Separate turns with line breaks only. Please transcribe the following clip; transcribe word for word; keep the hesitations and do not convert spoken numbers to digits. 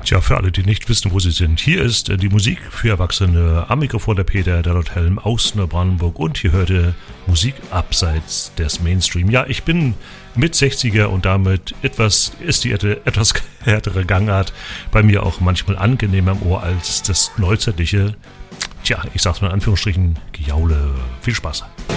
Tja, für alle, die nicht wissen, wo sie sind, hier ist die Musik für Erwachsene. Am Mikrofon der Peter, der Lord Helm aus Neubrandenburg und hier hört ihr Musik abseits des Mainstream. Ja, ich bin mit sechziger und damit etwas ist die etwas härtere Gangart bei mir auch manchmal angenehmer im Ohr als das neuzeitliche, tja, ich sag's mal in Anführungsstrichen, Gejaule. Viel Spaß.